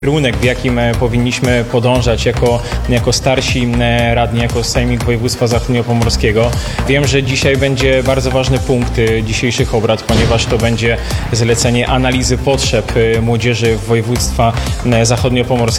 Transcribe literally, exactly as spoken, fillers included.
Kierunek, w jakim powinniśmy podążać jako, jako starsi radni, jako Sejmik Województwa Zachodniopomorskiego. Wiem, że dzisiaj będzie bardzo ważny punkt dzisiejszych obrad, ponieważ to będzie zlecenie analizy potrzeb młodzieży województwa zachodniopomorskiego.